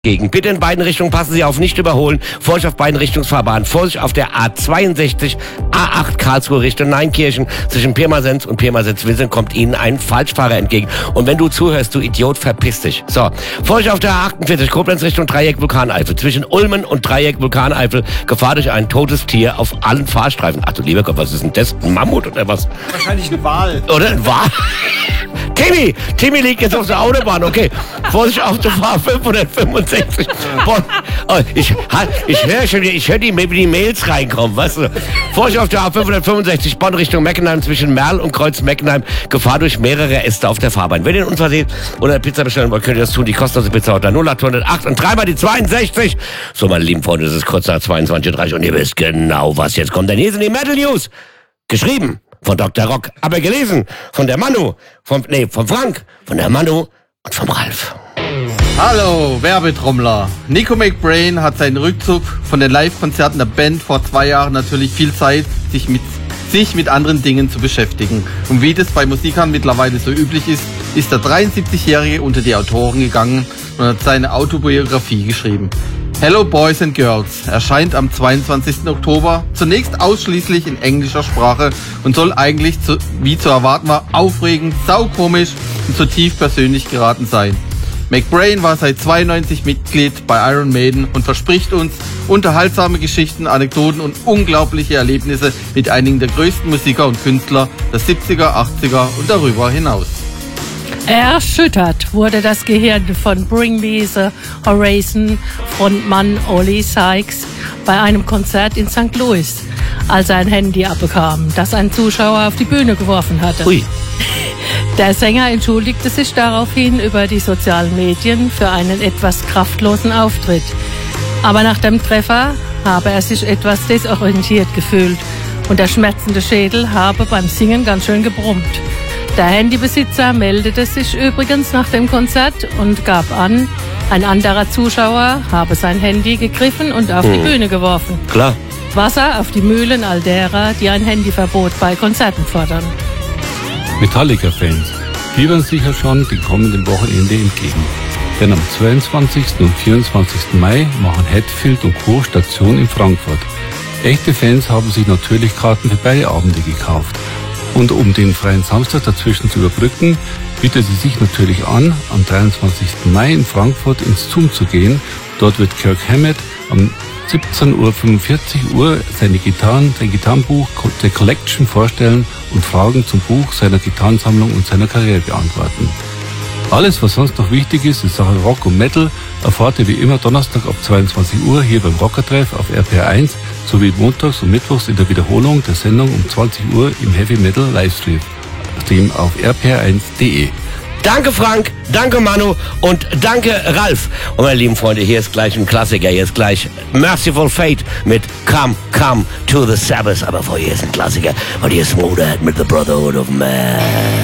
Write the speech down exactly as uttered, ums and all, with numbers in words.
Gegen. Bitte in beiden Richtungen passen Sie auf, nicht überholen. Vorsicht auf beiden Richtungsfahrbahnen. Vorsicht auf der A zweiundsechzig, A acht Karlsruhe Richtung Neunkirchen. Zwischen Pirmasens und Pirmasens-Wilsen kommt Ihnen ein Falschfahrer entgegen. Und wenn du zuhörst, du Idiot, verpiss dich. So, Vorsicht auf der A achtundvierzig, Koblenz Richtung Dreieck Vulkaneifel. Zwischen Ulmen und Dreieck Vulkaneifel Gefahr durch ein totes Tier auf allen Fahrstreifen. Ach du lieber Gott, was ist denn das? Ein Mammut oder was? Wahrscheinlich ein Wal. Oder ein Wal? Timmy! Timmy liegt jetzt auf der Autobahn, okay. Vorsicht auf der Fahrt fünfhundertfünfundsechzig. Bonn. Oh, ich ich höre schon, ich höre die, wie die Mails reinkommen, weißt du. Vorsicht auf der A fünfhundertfünfundsechzig, Bonn Richtung Meckenheim, zwischen Merl und Kreuz Meckenheim. Gefahr durch mehrere Äste auf der Fahrbahn. Wenn ihr einen Unfall seht oder eine Pizza bestellen wollt, könnt ihr das tun. Die kostenlose Pizza unter null acht null acht und dreimal die zweiundsechzig. So, meine lieben Freunde, es ist kurz nach zweiundzwanzig Uhr dreißig und ihr wisst genau, was jetzt kommt. Denn hier sind die Metal News. Geschrieben von Doktor Rock, aber gelesen von der Manu, vom, nee, von Frank, von der Manu und vom Ralf. Hallo, Werbetrommler. Nico McBrain hat seinen Rückzug von den Live-Konzerten der Band vor zwei Jahren natürlich viel Zeit, sich mit, sich mit anderen Dingen zu beschäftigen. Und wie das bei Musikern mittlerweile so üblich ist, ist der dreiundsiebzigjährige unter die Autoren gegangen und hat seine Autobiografie geschrieben. Hello Boys and Girls erscheint am zweiundzwanzigsten Oktober, zunächst ausschließlich in englischer Sprache und soll eigentlich, zu, wie zu erwarten war, aufregend, saukomisch und zutiefst persönlich geraten sein. McBrain war seit zweiundneunzig Mitglied bei Iron Maiden und verspricht uns unterhaltsame Geschichten, Anekdoten und unglaubliche Erlebnisse mit einigen der größten Musiker und Künstler der siebziger, achtziger und darüber hinaus. Erschüttert wurde das Gehirn von Bring Me the Horizon Frontmann Oli Sykes bei einem Konzert in Sankt Louis, als er ein Handy abbekam, das ein Zuschauer auf die Bühne geworfen hatte. Ui. Der Sänger entschuldigte sich daraufhin über die sozialen Medien für einen etwas kraftlosen Auftritt. Aber nach dem Treffer habe er sich etwas desorientiert gefühlt und der schmerzende Schädel habe beim Singen ganz schön gebrummt. Der Handybesitzer meldete sich übrigens nach dem Konzert und gab an, ein anderer Zuschauer habe sein Handy gegriffen und auf hm. die Bühne geworfen. Klar. Wasser auf die Mühlen all derer, die ein Handyverbot bei Konzerten fordern. Metallica-Fans fiebern sicher schon dem kommenden Wochenende entgegen. Denn am zweiundzwanzigsten und vierundzwanzigsten Mai machen Hetfield und Co. Station in Frankfurt. Echte Fans haben sich natürlich Karten für beide Abende gekauft. Und um den freien Samstag dazwischen zu überbrücken, bietet es sich natürlich an, am dreiundzwanzigsten Mai in Frankfurt ins Zoom zu gehen. Dort wird Kirk Hammett am siebzehn Uhr fünfundvierzig seine Gitarren, sein Gitarrenbuch The Collection vorstellen und Fragen zum Buch, seiner Gitarrensammlung und seiner Karriere beantworten. Alles, was sonst noch wichtig ist in Sachen Rock und Metal, erfahrt ihr wie immer Donnerstag ab zweiundzwanzig Uhr hier beim Rockertreff auf R P R eins sowie montags und mittwochs in der Wiederholung der Sendung um zwanzig Uhr im Heavy Metal Livestream auf r p r eins punkt d e. Danke Frank, danke Manu und danke Ralf. Und meine lieben Freunde, hier ist gleich ein Klassiker, hier ist gleich Merciful Fate mit Come, Come to the Sabbath. Aber vorher ist ein Klassiker und hier ist Motorhead mit The Brotherhood of Man.